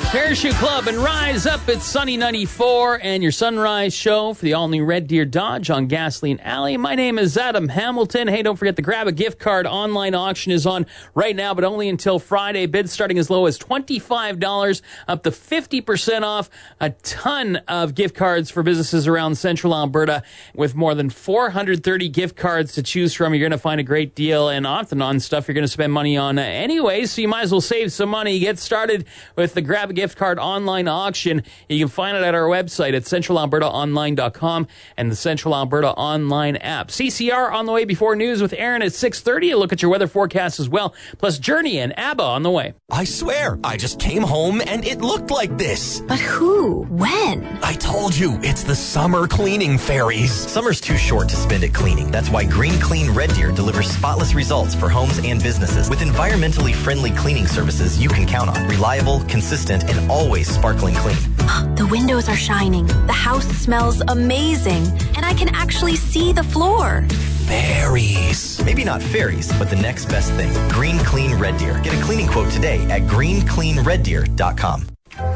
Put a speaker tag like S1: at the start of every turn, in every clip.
S1: Parachute Club and Rise Up. It's Sunny 94 and your sunrise show for the all-new Red Deer Dodge on Gasoline Alley. My name is Adam Hamilton. Hey, don't forget to grab a gift card. Online auction is on right now, but only until Friday. Bids starting as low as $25, up to 50% off. A ton of gift cards for businesses around central Alberta with more than 430 gift cards to choose from. You're going to find a great deal and often on stuff you're going to spend money on anyway, so you might as well save some money. Get started with the Grab a Gift Card online auction. You can find it at our website at centralalbertaonline.com and the Central Alberta Online app. CCR on the way before news with Aaron at 6:30. A look at your weather forecast as well. Plus Journey and ABBA on the way.
S2: I swear, I just came home and it looked like this.
S3: But who? When?
S2: I told you, it's the summer cleaning fairies.
S4: Summer's too short to spend it cleaning. That's why Green Clean Red Deer delivers spotless results for homes and businesses with environmentally friendly cleaning services you can count on. Reliable, consistent, and always sparkling clean.
S3: The windows are shining. The house smells amazing. And I can actually see the floor.
S4: Fairies. Maybe not fairies, but the next best thing. Green Clean Red Deer. Get a cleaning quote today at greencleanreddeer.com.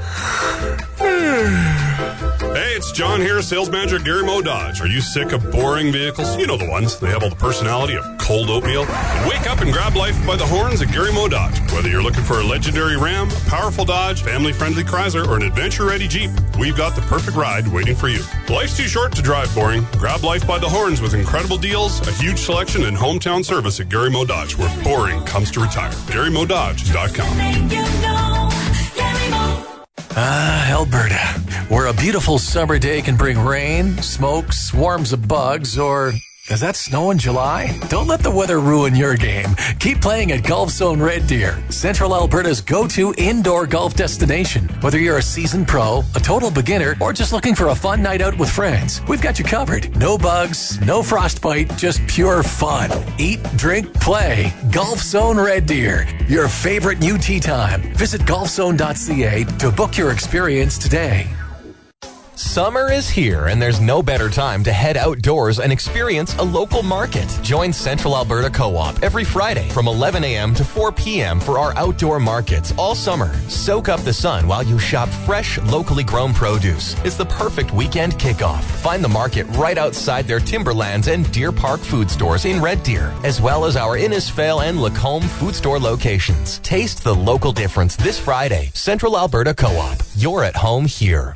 S5: Hey, it's John here, sales manager at Gary Mo Dodge. Are you sick of boring vehicles? You know the ones. They have all the personality of cold oatmeal. Wake up and grab life by the horns at Gary Mo Dodge. Whether you're looking for a legendary Ram, a powerful Dodge, family-friendly Chrysler, or an adventure-ready Jeep, we've got the perfect ride waiting for you. Life's too short to drive boring. Grab life by the horns with incredible deals, a huge selection, and hometown service at Gary Mo Dodge, where boring comes to retire. GaryMoDodge.com.
S6: Alberta, where a beautiful summer day can bring rain, smoke, swarms of bugs, or... Does that snow in July? Don't let the weather ruin your game. Keep playing at Golf Zone Red Deer, Central Alberta's go-to indoor golf destination. Whether you're a seasoned pro, a total beginner, or just looking for a fun night out with friends, we've got you covered. No bugs, no frostbite, just pure fun. Eat, drink, play. Golf Zone Red Deer, your favorite new tee time. Visit golfzone.ca to book your experience today.
S2: Summer is here, and there's no better time to head outdoors and experience a local market. Join Central Alberta Co-op every Friday from 11 a.m. to 4 p.m. for our outdoor markets all summer. Soak up the sun while you shop fresh, locally grown produce. It's the perfect weekend kickoff. Find the market right outside their Timberlands and Deer Park food stores in Red Deer, as well as our Innisfail and Lacombe food store locations. Taste the local difference this Friday. Central Alberta Co-op. You're at home here.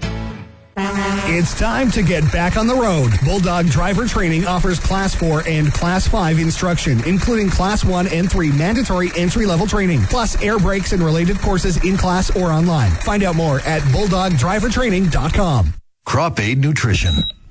S7: It's time to get back on the road. Bulldog Driver Training offers Class 4 and Class 5 instruction, including Class 1 and 3 mandatory entry-level training, plus air brakes and related courses in class or online. Find out more at BulldogDriverTraining.com.
S8: Crop Aid Nutrition.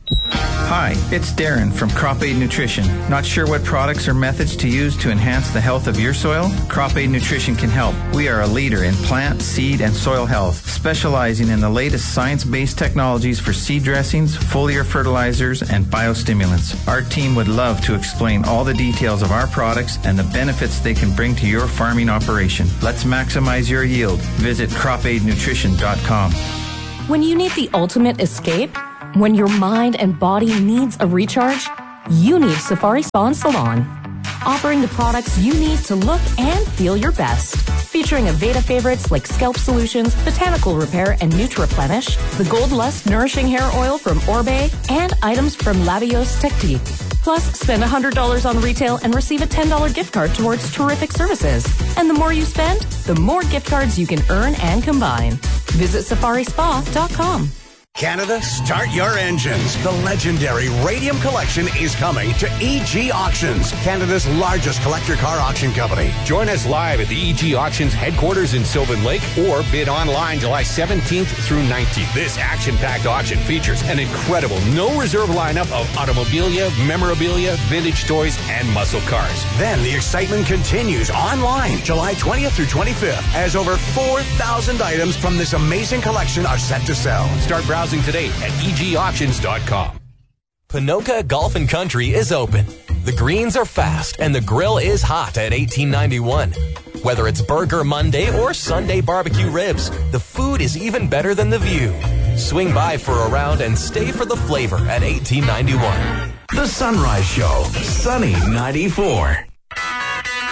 S9: Hi, it's Darren from Crop Aid Nutrition. Not sure what products or methods to use to enhance the health of your soil? Crop Aid Nutrition can help. We are a leader in plant, seed, and soil health, specializing in the latest science-based technologies for seed dressings, foliar fertilizers, and biostimulants. Our team would love to explain all the details of our products and the benefits they can bring to your farming operation. Let's maximize your yield. Visit cropaidnutrition.com.
S10: When you need the ultimate escape, when your mind and body needs a recharge, you need Safari Spa and Salon. Offering the products you need to look and feel your best. Featuring Aveda favorites like Scalp Solutions, Botanical Repair, and Nutriplenish, the Gold Lust Nourishing Hair Oil from Orbe, and items from Labios Technique. Plus, spend $100 on retail and receive a $10 gift card towards terrific services. And the more you spend, the more gift cards you can earn and combine. Visit safarispa.com.
S11: Canada, start your engines. The legendary Radium Collection is coming to EG Auctions, Canada's largest collector car auction company.
S12: Join us live at the EG Auctions headquarters in Sylvan Lake or bid online July 17th through 19th. This action-packed auction features an incredible no-reserve lineup of automobilia, memorabilia, vintage toys, and muscle cars.
S11: Then the excitement continues online July 20th through 25th as over 4,000 items from this amazing collection are set to sell.
S12: Start browsing today at egauctions.com.
S2: Ponoka Golf and Country is open. The greens are fast and the grill is hot at 1891. Whether it's Burger Monday or Sunday barbecue ribs, the food is even better than the view. Swing by for a round and stay for the flavor at 1891.
S8: The Sunrise Show, Sunny 94.